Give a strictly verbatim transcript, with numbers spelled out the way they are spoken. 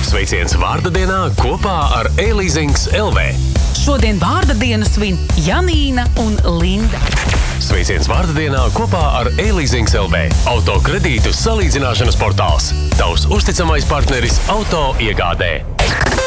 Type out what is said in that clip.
Sveiciens vārda dienā kopā ar e-leasings L V. Šodien vārda dienu svin Janīna un Linda. Sveiciens vārda dienā kopā ar e-leasings L V. Auto kredītu salīdzināšanas portāls. Tavs uzticamais partneris auto iegādē.